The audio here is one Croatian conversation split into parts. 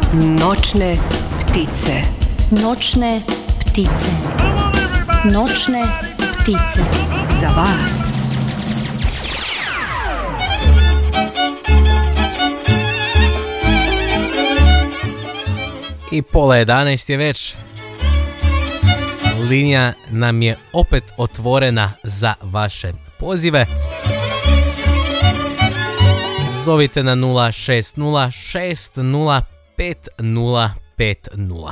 Noćne ptice. Noćne ptice. Noćne ptice. Za vas. I 10:30 je već. Linija nam je opet otvorena za vaše pozive. Zovite na 060605050.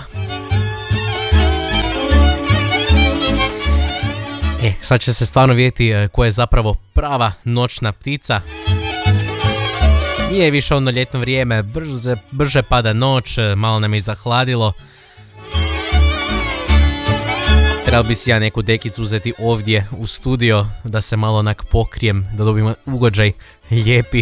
Sad će se stvarno vidjeti ko je zapravo prava noćna ptica. Nije više ono ljetno vrijeme, brže pada noć, malo nam je zahladilo. Trebao bi si ja neku dekicu uzeti ovdje u studio, da se malo onak pokrijem, da dobijem ugođaj lijepi.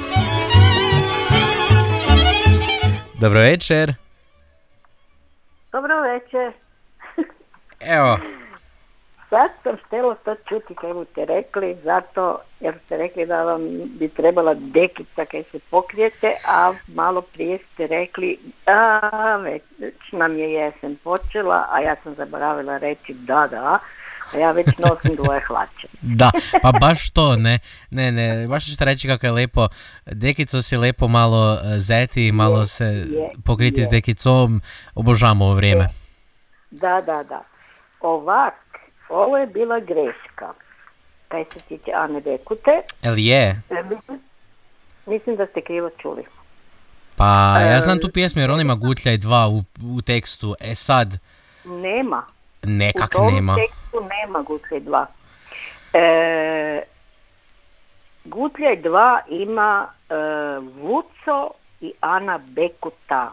Dobro večer. Dobro večer. Evo. Sad sam htjela to čuti kaj ste rekli, zato jer ste rekli da vam bi trebala dekica kaj se pokrijete, a malo prije ste rekli već nam je jesen počela, a ja sam zaboravila reći da, a ja već nosim dvoje hlače. Da, pa baš to, ne, baš ćete reći kako je lijepo, dekico si lijepo malo zeti, malo se pokriti s dekicom, obožavamo ovo vrijeme. Da. Ovo je bila greška. Kaj se tiče Ane Bekute. El je? Mislim da ste krivo čuli. Pa ja znam tu pjesmu jer on ima Gutljaj 2 u tekstu. Sad... Nema. Nekak nema. U tom tekstu nema Gutljaj 2. Gutljaj 2 ima Vuco i Ana Bekuta.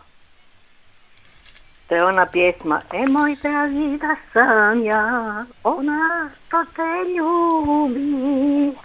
To je ona pjesma moj dragi da sam ja, ona što te ljubi.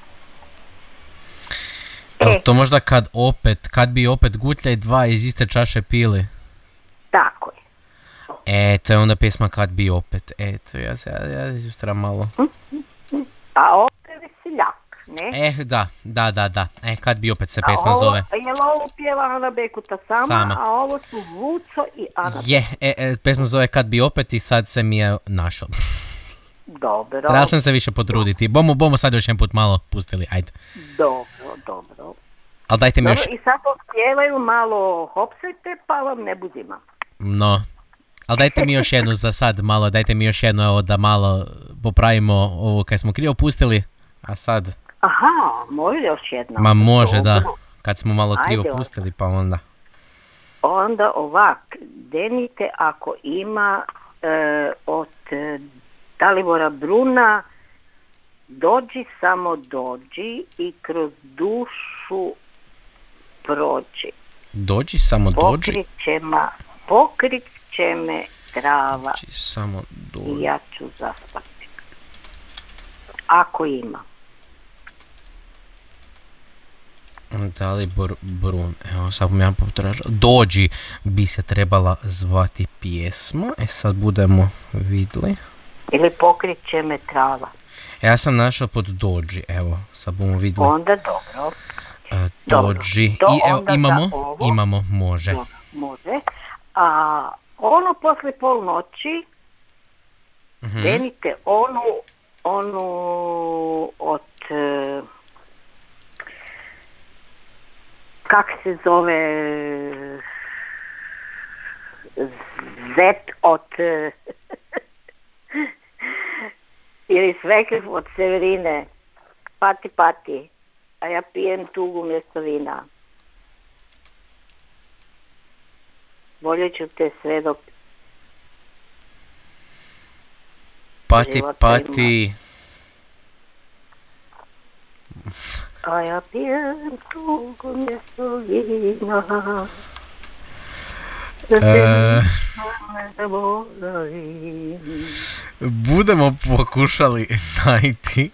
To možda kad bi opet Gutljaj 2 iz iste čaše pili? Tako je. To je onda pjesma Kad bi opet. Ja izustram malo. A ovo je Veseljak, ne? Da. Kad bi opet se pjesma zove. Je li ovo pjeva Ana Bekuta sama, a ovo su Vuco i Ana Bekuta. Pjesma zove Kad bi opet i sad se mi je našao. Dobro. Treba sam se više potruditi. Bomo sad još jedan put malo pustili, ajde. Dobro. Ali dajte mi još... I sad pjevaju malo hopsajte, pa vam ne budima. No. Ali dajte mi još jednu za sad malo, evo da malo popravimo ovo kaj smo krivo pustili, a sad... Aha, može još jedna. Ma može, da. Kad smo malo krivo pustili, pa onda... Onda ovak, denite ako ima od Dalibora Bruna dođi, samo dođi i kroz dušu prođi. Dođi, samo dođi. Pokrit će me trava. Dođi, samo dođi. I ja ću zaspati. Ako ima. Dalibor Brun, evo sad bom ja potražao. Dođi bi se trebala zvati pjesma, sad budemo vidjeli. Ili pokrit će me trava. Ja sam našao pod dođi, evo, sad bomo vidjeli. Onda dobro. Dođi, i evo imamo, može. Može, a ono posle polnoći, denite onu od... Kak se zove Zet od ili Svekliv od Severine, pati, a ja pijem tugu mjesto vina. Bolje ću te sve dok pati. A ja pijem tugu mjesto vina. Budemo pokušali najti.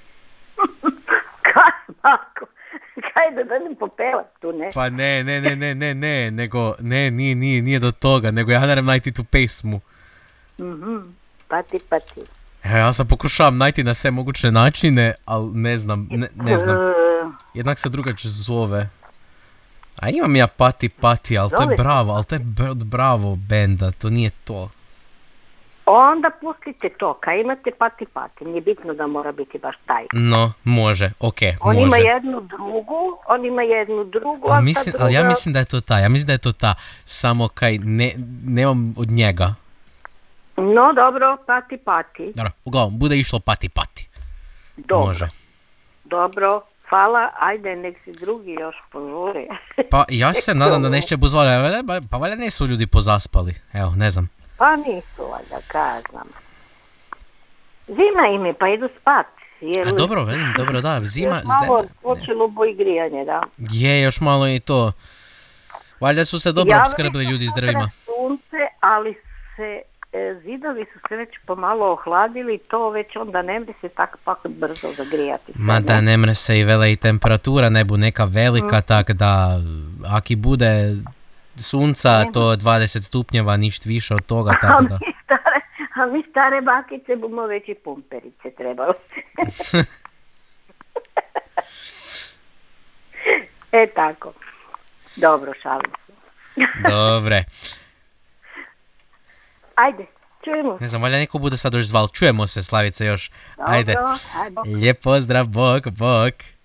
Kako? Kaj da ne popevat tu, ne? Pa ne, nego, nije do toga, nego ja naravno najti tu pesmu. Pati. Ja sam pokušavam najti na sve moguće načine, ali ne znam. Jednak se drugačije zove. A imam ja Pati, ali to je Zove se Bravo, ali to je od Bravo benda, to nije to. Onda pustite to, kad imate Pati, nije bitno da mora biti baš taj. No, može, okej, On može. ima jednu drugu, Ali ja mislim da je to ta, samo kaj nemam od njega. No dobro, Pati. Dobro, uglavnom, bude išlo Pati. Dobro. Može. Dobro, hvala, ajde, nek si drugi još požuri. Pa ja se nadam da neće buzvali, pa valjda nisu ljudi pozaspali, evo, ne znam. Pa nisu, valjda, znam. Zima im je, pa idu spat. A dobro, velim, dobro, da, zima... Malo počelo bo i grijanje, da. Je, još malo i to. Valjda su se dobro opskrbili ljudi s drvima. Sunce, ali se zidovi su se već pomalo ohladili, to već onda ne bi se tako pak brzo zagrijati. Ma da ne mre se i vele i temperatura ne bu neka velika, tak da aki bude sunca, to 20 stupnjeva, ništ više od toga, tako da... A mi stare bakice bomo već i pumperice trebalo. Tako. Dobro, šalim se. Dobre. Ajde, čujemo. Ne znam, valjda neko bude sad još zval. Čujemo se, Slavice, još. Dobro, Ajde. Lijep pozdrav, bok.